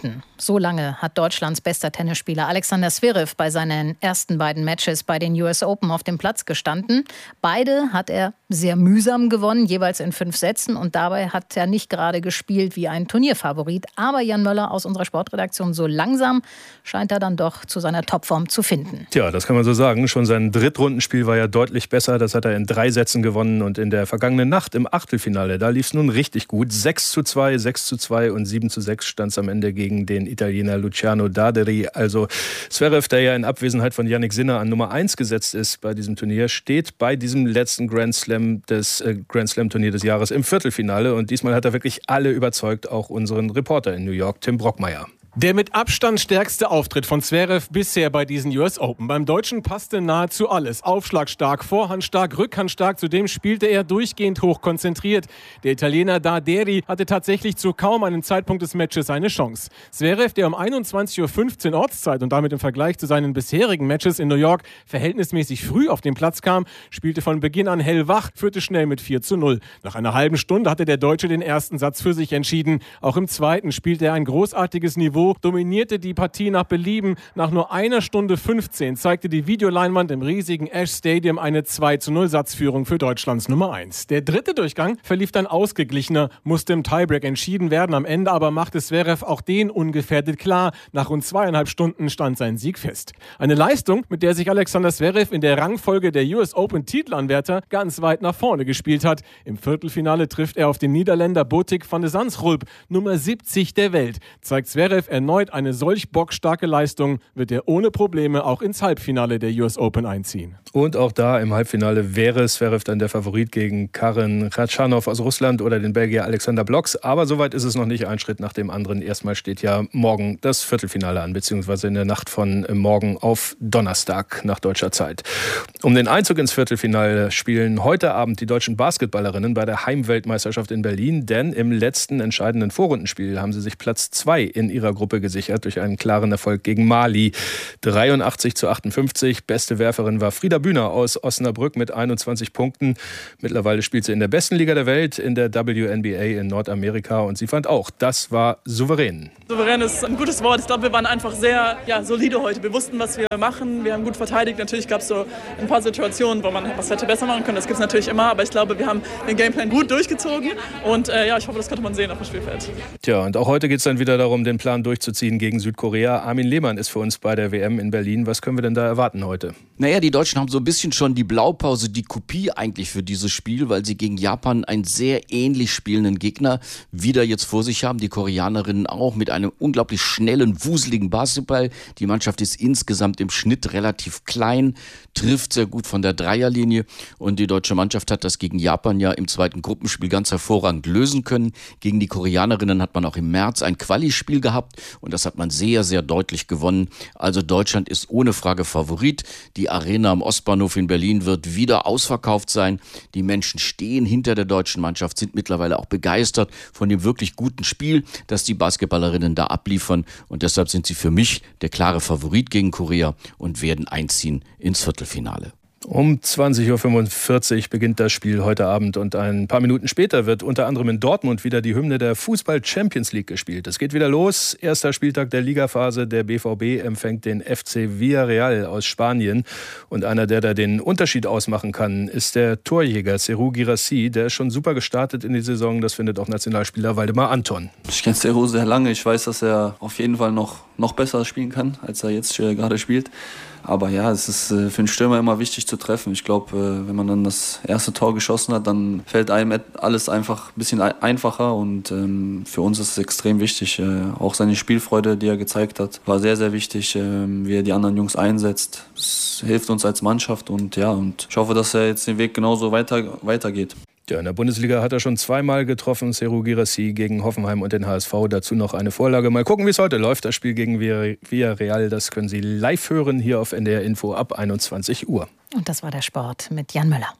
So lange hat Deutschlands bester Tennisspieler Alexander Zverev bei seinen ersten beiden Matches bei den U S Open auf dem Platz gestanden. Beide hat er sehr mühsam gewonnen, jeweils in fünf Sätzen. Und dabei hat er nicht gerade gespielt wie ein Turnierfavorit. Aber Jan Möller aus unserer Sportredaktion, so langsam scheint er dann doch zu seiner Topform zu finden. Tja, das kann man so sagen. Schon sein Drittrundenspiel war ja deutlich besser. Das hat er in drei Sätzen gewonnen. Und in der vergangenen Nacht im Achtelfinale, da lief es nun richtig gut. sechs zu zwei, sechs zu zwei und sieben zu sechs stand es am Ende gegen den Italiener Luciano Darderi. Also Zverev, der ja in Abwesenheit von Jannik Sinner an Nummer eins gesetzt ist bei diesem Turnier, steht bei diesem letzten Grand Slam des äh, Grand Slam Turnier des Jahres im Viertelfinale. Und diesmal hat er wirklich alle überzeugt, auch unseren Reporter in New York, Tim Brockmeier. Der mit Abstand stärkste Auftritt von Zverev bisher bei diesen U S Open. Beim Deutschen passte nahezu alles. Aufschlagstark, vorhandstark, rückhandstark. Zudem spielte er durchgehend hoch konzentriert. Der Italiener Darderi hatte tatsächlich zu kaum einem Zeitpunkt des Matches eine Chance. Zverev, der um einundzwanzig Uhr fünfzehn Ortszeit und damit im Vergleich zu seinen bisherigen Matches in New York verhältnismäßig früh auf den Platz kam, spielte von Beginn an hellwach, führte schnell mit vier zu null. Nach einer halben Stunde hatte der Deutsche den ersten Satz für sich entschieden. Auch im zweiten spielte er ein großartiges Niveau, dominierte die Partie nach Belieben. Nach nur einer Stunde fünfzehn zeigte die Videoleinwand im riesigen Ash Stadium eine zwei zu null Satzführung für Deutschlands Nummer eins. Der dritte Durchgang verlief dann ausgeglichener, musste im Tiebreak entschieden werden. Am Ende aber machte Zverev auch den ungefährdet klar. Nach rund zweieinhalb Stunden stand sein Sieg fest. Eine Leistung, mit der sich Alexander Zverev in der Rangfolge der U S Open Titelanwärter ganz weit nach vorne gespielt hat. Im Viertelfinale trifft er auf den Niederländer Botic van de Zandschulp, Nummer siebzig der Welt. Zeigt Zverev erneut eine solch bockstarke Leistung, wird er ohne Probleme auch ins Halbfinale der U S Open einziehen. Und auch da im Halbfinale wäre Zverev dann der Favorit gegen Karen Khachanov aus Russland oder den Belgier Alexander Bloks. Aber soweit ist es noch nicht, ein Schritt nach dem anderen. Erstmal steht ja morgen das Viertelfinale an, beziehungsweise in der Nacht von morgen auf Donnerstag nach deutscher Zeit. Um den Einzug ins Viertelfinale spielen heute Abend die deutschen Basketballerinnen bei der Heimweltmeisterschaft in Berlin, denn im letzten entscheidenden Vorrundenspiel haben sie sich Platz zwei in ihrer Gruppe gesichert durch einen klaren Erfolg gegen Mali. dreiundachtzig zu achtundfünfzig. Beste Werferin war Frieda Bühner aus Osnabrück mit einundzwanzig Punkten. Mittlerweile spielt sie in der besten Liga der Welt, in der W N B A in Nordamerika. Und sie fand auch, das war souverän. Souverän ist ein gutes Wort. Ich glaube, wir waren einfach sehr ja, solide heute. Wir wussten, was wir machen. Wir haben gut verteidigt. Natürlich gab es so ein paar Situationen, wo man was hätte besser machen können. Das gibt es natürlich immer. Aber ich glaube, wir haben den Gameplan gut durchgezogen. Und äh, ja, ich hoffe, das konnte man sehen auf dem Spielfeld. Tja, und auch heute geht es dann wieder darum, den Plan durchzuziehen gegen Südkorea. Armin Lehmann ist für uns bei der W M in Berlin. Was können wir denn da erwarten heute? Naja, die Deutschen haben so ein bisschen schon die Blaupause, die Kopie eigentlich für dieses Spiel, weil sie gegen Japan einen sehr ähnlich spielenden Gegner wieder jetzt vor sich haben. Die Koreanerinnen auch mit einem unglaublich schnellen, wuseligen Basketball. Die Mannschaft ist insgesamt im Schnitt relativ klein, trifft sehr gut von der Dreierlinie. Und die deutsche Mannschaft hat das gegen Japan ja im zweiten Gruppenspiel ganz hervorragend lösen können. Gegen die Koreanerinnen hat man auch im März ein Quali-Spiel gehabt. Und das hat man sehr, sehr deutlich gewonnen. Also Deutschland ist ohne Frage Favorit. Die Arena am Ostbahnhof in Berlin wird wieder ausverkauft sein. Die Menschen stehen hinter der deutschen Mannschaft, sind mittlerweile auch begeistert von dem wirklich guten Spiel, das die Basketballerinnen da abliefern. Und deshalb sind sie für mich der klare Favorit gegen Korea und werden einziehen ins Viertelfinale. Um zwanzig Uhr fünfundvierzig beginnt das Spiel heute Abend und ein paar Minuten später wird unter anderem in Dortmund wieder die Hymne der Fußball-Champions League gespielt. Es geht wieder los. Erster Spieltag der Ligaphase. Der B V B empfängt den F C Villarreal aus Spanien. Und einer, der da den Unterschied ausmachen kann, ist der Torjäger Serhou Guirassy. Der ist schon super gestartet in die Saison. Das findet auch Nationalspieler Waldemar Anton. Ich kenne Serhou sehr lange. Ich weiß, dass er auf jeden Fall noch, noch besser spielen kann, als er jetzt äh, gerade spielt. Aber ja, es ist äh, für einen Stürmer immer wichtig zu treffen. Ich glaube, äh, wenn man dann das erste Tor geschossen hat, dann fällt einem alles einfach ein bisschen einfacher. Und ähm, für uns ist es extrem wichtig. Äh, auch seine Spielfreude, die er gezeigt hat, war sehr, sehr wichtig, äh, wie er die anderen Jungs einsetzt. Es hilft uns als Mannschaft. Und ja, und ich hoffe, dass er jetzt den Weg genauso weiter, weitergeht. Ja, in der Bundesliga hat er schon zweimal getroffen, Serhou Guirassy gegen Hoffenheim und den H S V. Dazu noch eine Vorlage. Mal gucken, wie es heute läuft. Das Spiel gegen Villarreal, das können Sie live hören hier auf N D R Info ab einundzwanzig Uhr. Und das war der Sport mit Jan Möller.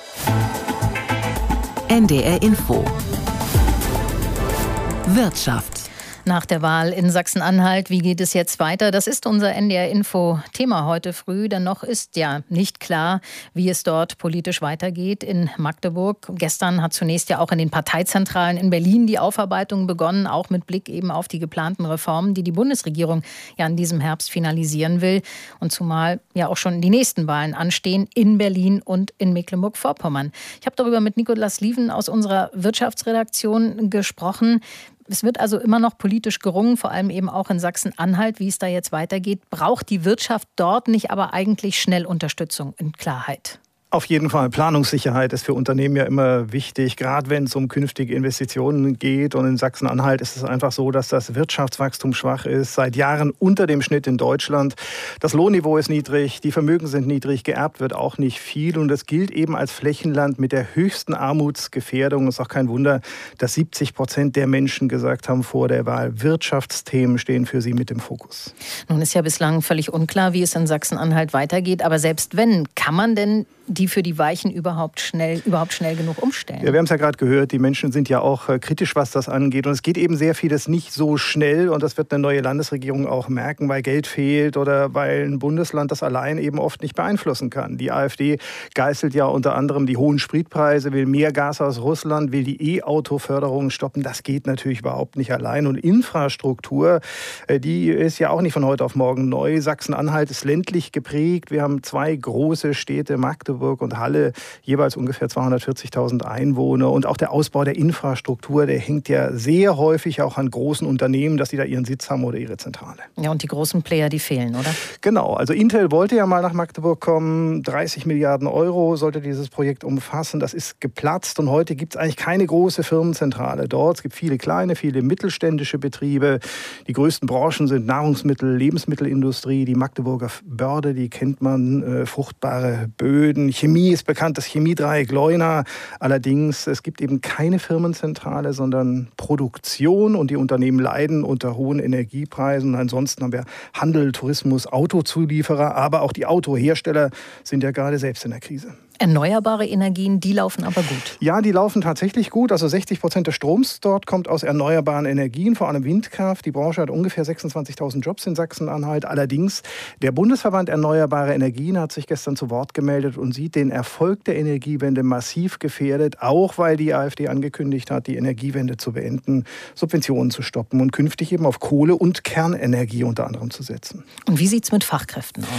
N D R Info. Wirtschaft. Nach der Wahl in Sachsen-Anhalt, wie geht es jetzt weiter? Das ist unser N D R-Info-Thema heute früh. Denn noch ist ja nicht klar, wie es dort politisch weitergeht in Magdeburg. Gestern hat zunächst ja auch in den Parteizentralen in Berlin die Aufarbeitung begonnen, auch mit Blick eben auf die geplanten Reformen, die die Bundesregierung ja in diesem Herbst finalisieren will. Und zumal ja auch schon die nächsten Wahlen anstehen in Berlin und in Mecklenburg-Vorpommern. Ich habe darüber mit Nikolaus Lieven aus unserer Wirtschaftsredaktion gesprochen. Es wird also immer noch politisch gerungen, vor allem eben auch in Sachsen-Anhalt, wie es da jetzt weitergeht. Braucht die Wirtschaft dort nicht aber eigentlich schnell Unterstützung und Klarheit? Auf jeden Fall. Planungssicherheit ist für Unternehmen ja immer wichtig, gerade wenn es um künftige Investitionen geht. Und in Sachsen-Anhalt ist es einfach so, dass das Wirtschaftswachstum schwach ist, seit Jahren unter dem Schnitt in Deutschland. Das Lohnniveau ist niedrig, die Vermögen sind niedrig, geerbt wird auch nicht viel. Und es gilt eben als Flächenland mit der höchsten Armutsgefährdung. Es ist auch kein Wunder, dass siebzig Prozent der Menschen gesagt haben vor der Wahl, Wirtschaftsthemen stehen für sie mit im Fokus. Nun ist ja bislang völlig unklar, wie es in Sachsen-Anhalt weitergeht. Aber selbst wenn, kann man denn die für die Weichen überhaupt schnell, überhaupt schnell genug umstellen? Ja, wir haben es ja gerade gehört, die Menschen sind ja auch äh, kritisch, was das angeht. Und es geht eben sehr vieles nicht so schnell. Und das wird eine neue Landesregierung auch merken, weil Geld fehlt oder weil ein Bundesland das allein eben oft nicht beeinflussen kann. Die AfD geißelt ja unter anderem die hohen Spritpreise, will mehr Gas aus Russland, will die E-Auto-Förderung stoppen. Das geht natürlich überhaupt nicht allein. Und Infrastruktur, äh, die ist ja auch nicht von heute auf morgen neu. Sachsen-Anhalt ist ländlich geprägt. Wir haben zwei große Städte, Magdeburg und Halle, jeweils ungefähr zweihundertvierzigtausend Einwohner. Und auch der Ausbau der Infrastruktur, der hängt ja sehr häufig auch an großen Unternehmen, dass die da ihren Sitz haben oder ihre Zentrale. Ja, und die großen Player, die fehlen, oder? Genau, also Intel wollte ja mal nach Magdeburg kommen. dreißig Milliarden Euro sollte dieses Projekt umfassen. Das ist geplatzt und heute gibt es eigentlich keine große Firmenzentrale dort. Es gibt viele kleine, viele mittelständische Betriebe. Die größten Branchen sind Nahrungsmittel, Lebensmittelindustrie, die Magdeburger Börde, die kennt man, äh, fruchtbare Böden. Chemie ist bekannt, das Chemiedreieck Leuna. Allerdings, es gibt eben keine Firmenzentrale, sondern Produktion und die Unternehmen leiden unter hohen Energiepreisen. Und ansonsten haben wir Handel, Tourismus, Autozulieferer, aber auch die Autohersteller sind ja gerade selbst in der Krise. Erneuerbare Energien, die laufen aber gut. Ja, die laufen tatsächlich gut. Also sechzig Prozent des Stroms dort kommt aus erneuerbaren Energien, vor allem Windkraft. Die Branche hat ungefähr sechsundzwanzigtausend Jobs in Sachsen-Anhalt. Allerdings, der Bundesverband Erneuerbare Energien hat sich gestern zu Wort gemeldet und sieht den Erfolg der Energiewende massiv gefährdet, auch weil die AfD angekündigt hat, die Energiewende zu beenden, Subventionen zu stoppen und künftig eben auf Kohle und Kernenergie unter anderem zu setzen. Und wie sieht es mit Fachkräften aus?